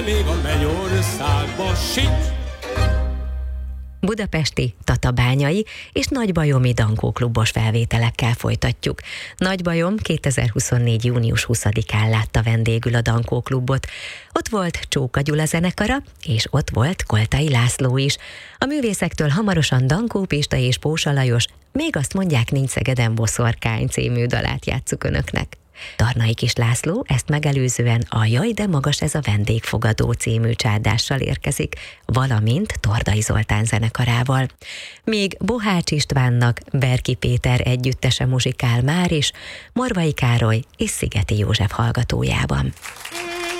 de még a mennyországban sincs. Budapesti, tatabányai és nagybajomi dankóklubos felvételekkel folytatjuk. Nagybajom 2024. június 20-án látta vendégül a dankóklubot. Ott volt Csóka Gyula zenekara, és ott volt Koltai László is. A művészektől hamarosan Dankó Pista és Pósa Lajos, még azt mondják, nincs Szegeden boszorkány című dalát játsszuk önöknek. Darnai Kis László ezt megelőzően a Jaj, de magas ez a vendégfogadó című csárdással érkezik, valamint Tordai Zoltán zenekarával. Míg Bohács Istvánnak Berki Péter együttese muzsikál már is, Morvai Károly és Szigeti József hallgatójában.